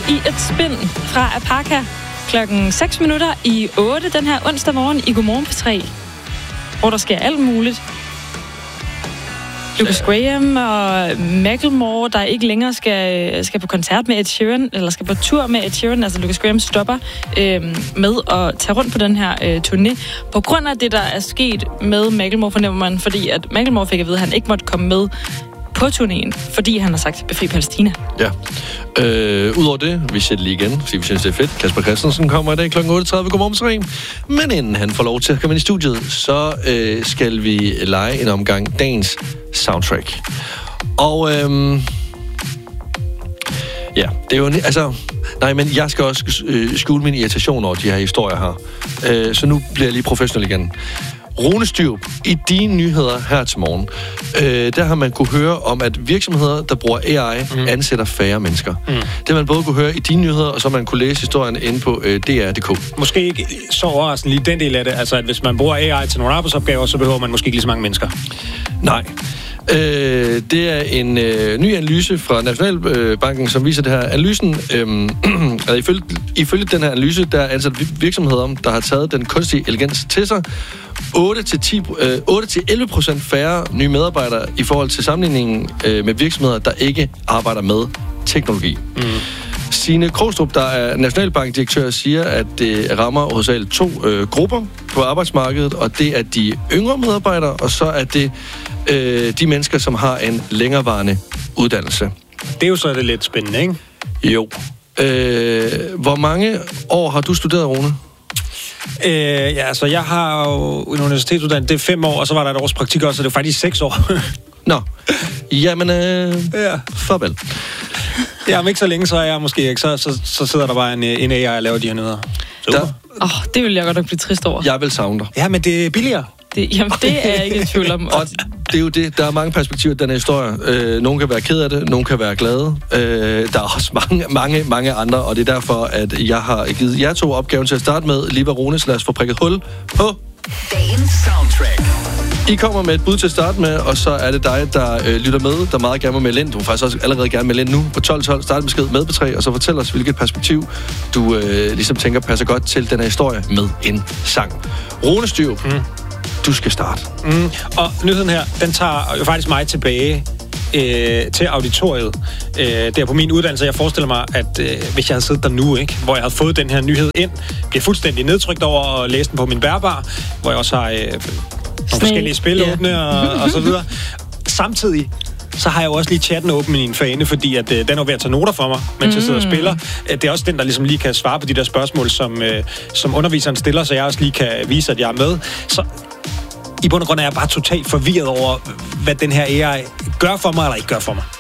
i et spind fra Apaka klokken 6 minutter i 8 den her onsdag morgen i Godmorgen P3, hvor der sker alt muligt. Lucas Graham og Macklemore, der ikke længere skal på koncert med Ed Sheeran, eller skal på tur med Ed Sheeran. Altså Lucas Graham stopper med at tage rundt på den her turné. På grund af det, der er sket med Macklemore, fornemmer man, fordi at Macklemore fik at vide, at han ikke måtte komme med på turnéen, fordi han har sagt, befri Palæstina. Ja. Udover det, vi sætter lige igen, fordi vi synes, det er fedt. Kasper Christensen kommer i dag kl. 8.30. Godmorgen, Srim. Men inden han får lov til at komme ind i studiet, så skal vi lege en omgang dagens soundtrack. Og ja, det er jo... Altså, nej, men jeg skal også skjule min irritation over de her historier her. Så nu bliver jeg lige professionel igen. Rune Styrup, i dine nyheder her til morgen, der har man kunne høre om, at virksomheder, der bruger AI, ansætter færre mennesker. Det har man både kunne høre i dine nyheder, og så man kunne læse historien inde på dr.dk. Måske ikke så overraskende lige den del af det, altså at hvis man bruger AI til nogle arbejdsopgaver, så behøver man måske ikke lige så mange mennesker. Nej. Det er en ny analyse fra Nationalbanken, som viser det her. Analysen, ifølge den her analyse, der er ansat virksomheder, der har taget den kunstige intelligens til sig, 8-11% færre nye medarbejdere i forhold til sammenligningen med virksomheder, der ikke arbejder med teknologi. Signe Krogstrup, der er Nationalbankdirektør, siger, at det rammer hovedsageligt 2 grupper på arbejdsmarkedet, og det er de yngre medarbejdere, og så er det de mennesker, som har en længerevarende uddannelse. Det er jo så lidt spændende, ikke? Jo. Hvor mange år har du studeret, Rune? Ja, altså jeg har jo en universitetsuddannelse, det er 5 år, og så var der et års praktik også, så det er faktisk 6 år. Nå, jamen, farvel. Ja, om ikke så længe, så er jeg måske ikke, så sidder der bare en AI og laver de her nyheder. Det vil jeg godt nok blive trist over. Jeg vil savne dig. Ja, men det er billigere. Jamen, det er jeg ikke i tvivl om. Og det er jo det, der er mange perspektiver i den her historie. Nogle kan være ked af det, nogle kan være glade. Der er også mange andre, og det er derfor, at jeg har givet jer 2 opgaven til at starte med. Liva Rones, lad os få prikket hul på dagens soundtrack. I kommer med et bud til at starte med, og så er det dig, der lytter med, der meget gerne vil melde ind. Du vil faktisk også allerede gerne melde ind nu på 12.12. Start besked med på 3, og så fortæl os, hvilket perspektiv du ligesom tænker passer godt til den her historie med en sang. Rune Styrup, du skal starte. Og nyheden her, den tager jo faktisk mig tilbage til auditoriet. Der på min uddannelse, jeg forestiller mig, at hvis jeg havde siddet der nu, ikke, hvor jeg havde fået den her nyhed ind, bliver fuldstændig nedtrykt over og læst den på min bærbar, hvor jeg også har nogle forskellige spil åbne og så videre. Samtidig så har jeg jo også lige chatten åben i min fane, fordi at den er ved at tage noter for mig, mens jeg sidder og spiller. Det er også den, der ligesom lige kan svare på de der spørgsmål, som underviseren stiller, så jeg også lige kan vise, at jeg er med. Så i bund og grund er jeg bare totalt forvirret over, hvad den her AI gør for mig eller ikke gør for mig.